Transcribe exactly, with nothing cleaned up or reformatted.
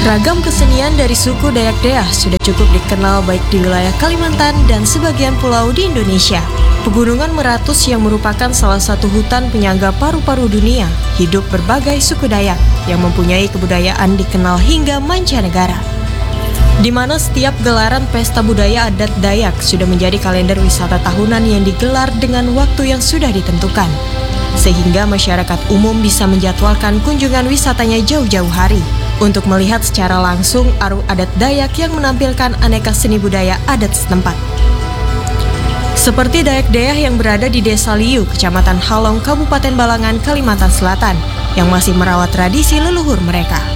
Ragam kesenian dari suku Dayak Deah sudah cukup dikenal baik di wilayah Kalimantan dan sebagian pulau di Indonesia. Pegunungan Meratus yang merupakan salah satu hutan penyangga paru-paru dunia, hidup berbagai suku Dayak yang mempunyai kebudayaan dikenal hingga mancanegara. Di mana setiap gelaran pesta budaya adat Dayak sudah menjadi kalender wisata tahunan yang digelar dengan waktu yang sudah ditentukan. Sehingga masyarakat umum bisa menjadwalkan kunjungan wisatanya jauh-jauh hari untuk melihat secara langsung aru adat Dayak yang menampilkan aneka seni budaya adat setempat. Seperti Dayak Deah yang berada di Desa Liu, Kecamatan Halong, Kabupaten Balangan, Kalimantan Selatan, yang masih merawat tradisi leluhur mereka.